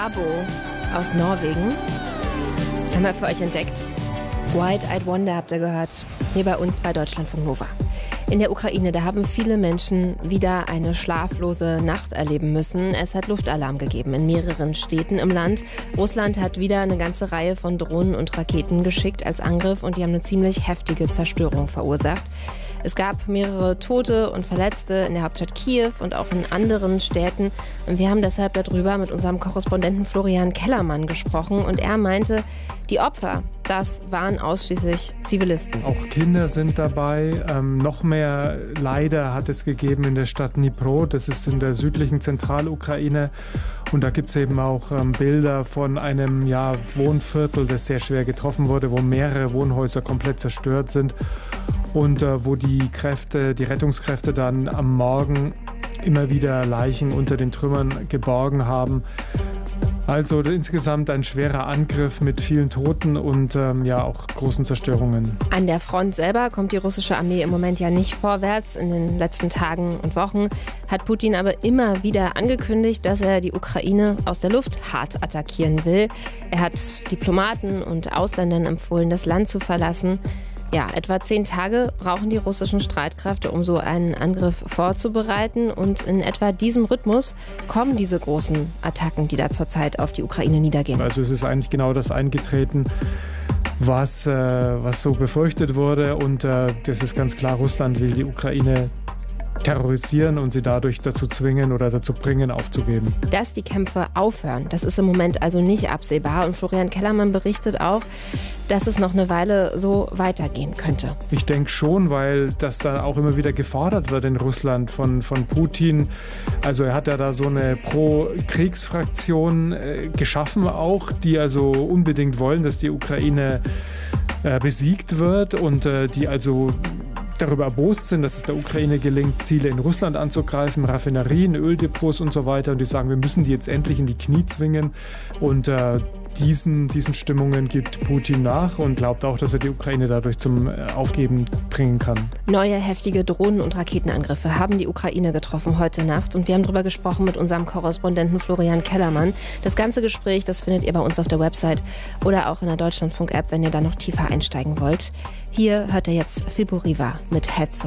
Abo aus Norwegen haben wir für euch entdeckt. White Eyed Wonder habt ihr gehört, hier bei uns bei Deutschlandfunk Nova. In der Ukraine, da haben viele Menschen wieder eine schlaflose Nacht erleben müssen. Es hat Luftalarm gegeben in mehreren Städten im Land. Russland hat wieder eine ganze Reihe von Drohnen und Raketen geschickt als Angriff und die haben eine ziemlich heftige Zerstörung verursacht. Es gab mehrere Tote und Verletzte in der Hauptstadt Kiew und auch in anderen Städten. Und wir haben deshalb darüber mit unserem Korrespondenten Florian Kellermann gesprochen. Und er meinte, die Opfer, das waren ausschließlich Zivilisten. Auch Kinder sind dabei. Noch mehr Leider hat es gegeben in der Stadt Dnipro. Das ist in der südlichen Zentralukraine. Und da gibt es eben auch Bilder von einem Wohnviertel, das sehr schwer getroffen wurde, wo mehrere Wohnhäuser komplett zerstört sind. Und wo die Rettungskräfte dann am Morgen immer wieder Leichen unter den Trümmern geborgen haben. Also insgesamt ein schwerer Angriff mit vielen Toten und auch großen Zerstörungen. An der Front selber kommt die russische Armee im Moment ja nicht vorwärts. In den letzten Tagen und Wochen hat Putin aber immer wieder angekündigt, dass er die Ukraine aus der Luft hart attackieren will. Er hat Diplomaten und Ausländern empfohlen, das Land zu verlassen. Ja, etwa 10 Tage brauchen die russischen Streitkräfte, um so einen Angriff vorzubereiten. Und in etwa diesem Rhythmus kommen diese großen Attacken, die da zurzeit auf die Ukraine niedergehen. Also es ist eigentlich genau das eingetreten, was so befürchtet wurde. Und das ist ganz klar, Russland will die Ukraine terrorisieren und sie dadurch dazu zwingen oder dazu bringen, aufzugeben. Dass die Kämpfe aufhören, das ist im Moment also nicht absehbar. Und Florian Kellermann berichtet auch, dass es noch eine Weile so weitergehen könnte. Ich denke schon, weil das da auch immer wieder gefordert wird in Russland von Putin. Also er hat ja da so eine Pro-Kriegsfraktion geschaffen auch, die also unbedingt wollen, dass die Ukraine besiegt wird und die also darüber erbost sind, dass es der Ukraine gelingt, Ziele in Russland anzugreifen, Raffinerien, Öldepots und so weiter. Und die sagen, wir müssen die jetzt endlich in die Knie zwingen. Und diesen Stimmungen gibt Putin nach und glaubt auch, dass er die Ukraine dadurch zum Aufgeben bringen kann. Neue heftige Drohnen- und Raketenangriffe haben die Ukraine getroffen heute Nacht. Und wir haben darüber gesprochen mit unserem Korrespondenten Florian Kellermann. Das ganze Gespräch, das findet ihr bei uns auf der Website oder auch in der Deutschlandfunk-App, wenn ihr da noch tiefer einsteigen wollt. Hier hört ihr jetzt Fibu Riva mit Heads